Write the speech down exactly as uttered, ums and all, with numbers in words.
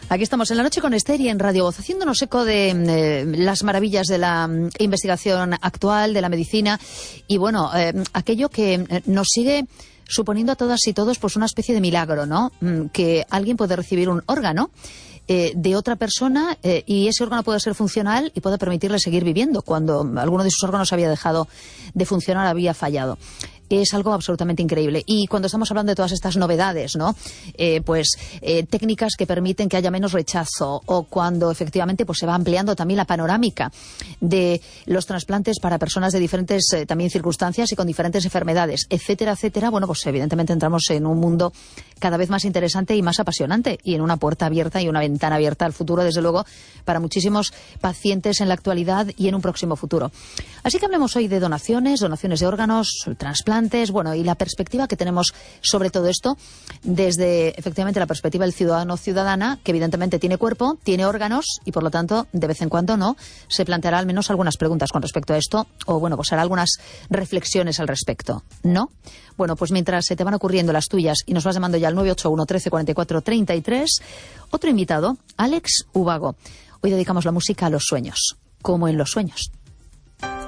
Aquí estamos en La Noche con Esther y en Radio Voz, haciéndonos eco de eh, las maravillas de la mm, investigación actual, de la medicina y, bueno, eh, aquello que eh, nos sigue suponiendo a todas y todos pues una especie de milagro, ¿no? Mm, que alguien puede recibir un órgano eh, de otra persona eh, y ese órgano puede ser funcional y puede permitirle seguir viviendo cuando alguno de sus órganos había dejado de funcionar, había fallado. Es algo absolutamente increíble. Y cuando estamos hablando de todas estas novedades, ¿no? Eh, pues eh, técnicas que permiten que haya menos rechazo, o cuando efectivamente pues se va ampliando también la panorámica de los trasplantes para personas de diferentes eh, también circunstancias y con diferentes enfermedades, etcétera, etcétera, bueno, pues evidentemente entramos en un mundo cada vez más interesante y más apasionante, y en una puerta abierta y una ventana abierta al futuro, desde luego, para muchísimos pacientes en la actualidad y en un próximo futuro. Así que hablemos hoy de donaciones, donaciones de órganos, trasplantes, bueno, y la perspectiva que tenemos sobre todo esto desde, efectivamente, la perspectiva del ciudadano-ciudadana, que evidentemente tiene cuerpo, tiene órganos y, por lo tanto, de vez en cuando, ¿no?, se planteará al menos algunas preguntas con respecto a esto, o, bueno, pues hará algunas reflexiones al respecto, ¿no? Bueno, pues mientras se te van ocurriendo las tuyas y nos vas llamando ya al nueve ocho uno, trece, cuarenta y cuatro, treinta y tres, otro invitado, Alex Ubago. Hoy dedicamos la música a los sueños, como en los sueños.